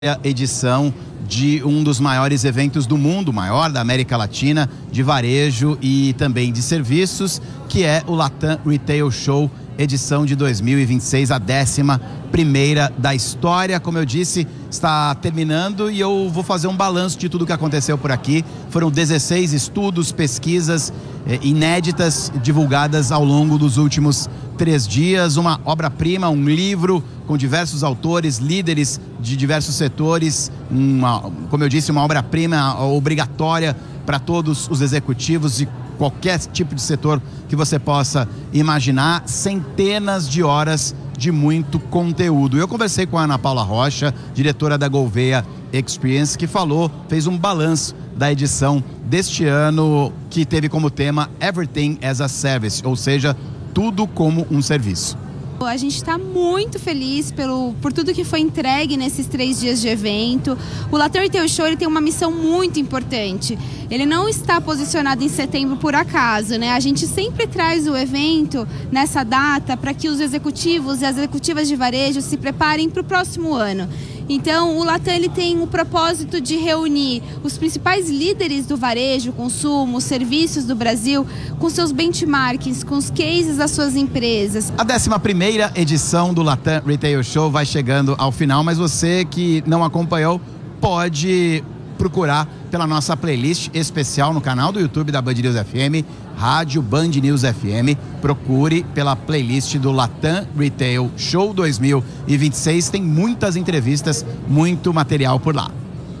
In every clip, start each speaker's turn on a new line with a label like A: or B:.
A: edição de um dos maiores eventos do mundo, maior da América Latina, de varejo e também de serviços, que é o Latam Retail Show, edição de 2026, a 11ª da história. Como eu disse, está terminando e eu vou fazer um balanço de tudo que aconteceu por aqui. Foram 16 estudos, pesquisas inéditas divulgadas ao longo dos últimos 3 dias, uma obra-prima, um livro com diversos autores, líderes de diversos setores, como eu disse, uma obra-prima obrigatória para todos os executivos de qualquer tipo de setor que você possa imaginar, centenas de horas de muito conteúdo. Eu conversei com a Ana Paula Rocha, diretora da Gouveia Experience, que fez um balanço da edição deste ano, que teve como tema Everything as a Service, ou seja, tudo como um serviço.
B: A gente está muito feliz por tudo que foi entregue nesses 3 dias de evento. O Latam Retail Show ele tem uma missão muito importante. Ele não está posicionado em setembro por acaso, né? A gente sempre traz o evento nessa data para que os executivos e as executivas de varejo se preparem para o próximo ano. Então, o Latam ele tem o propósito de reunir os principais líderes do varejo, consumo, serviços do Brasil, com seus benchmarkings, com os cases das suas empresas.
A: A 11ª edição do Latam Retail Show vai chegando ao final, mas você que não acompanhou pode procurar pela nossa playlist especial no canal do YouTube da Band News FM, Rádio Band News FM. Procure pela playlist do Latam Retail Show 2026. Tem muitas entrevistas, muito material por lá.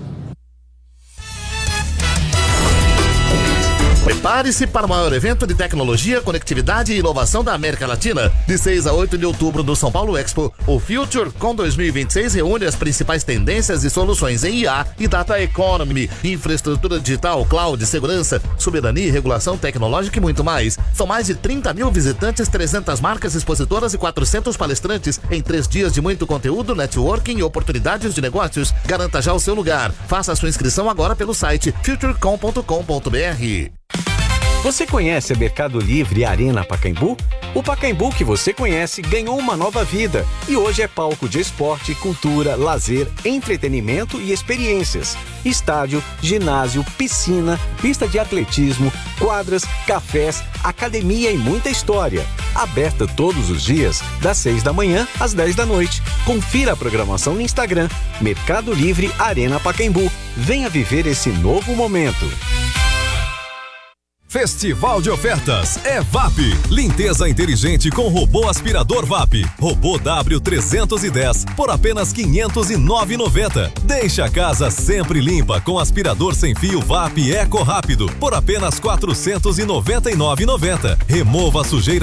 C: Prepare-se para o maior evento de tecnologia, conectividade e inovação da América Latina. De 6 a 8 de outubro no São Paulo Expo, o FutureCon 2026 reúne as principais tendências e soluções em IA e Data Economy, infraestrutura digital, cloud, segurança, soberania e regulação tecnológica e muito mais. São mais de 30 mil visitantes, 300 marcas expositoras e 400 palestrantes em 3 dias de muito conteúdo, networking e oportunidades de negócios. Garanta já o seu lugar. Faça a sua inscrição agora pelo site futurecon.com.br.
D: Você conhece a Mercado Livre Arena Pacaembu? O Pacaembu que você conhece ganhou uma nova vida e hoje é palco de esporte, cultura, lazer, entretenimento e experiências. Estádio, ginásio, piscina, pista de atletismo, quadras, cafés, academia e muita história. Aberta todos os dias, das 6 da manhã às 10 da noite. Confira a programação no Instagram, Mercado Livre Arena Pacaembu. Venha viver esse novo momento.
E: Festival de ofertas é VAP. Limpeza inteligente com robô aspirador VAP. Robô W310 por apenas R$ 509,90. Deixa a casa sempre limpa com aspirador sem fio VAP Eco Rápido por apenas R$ 499,90. Remova a sujeira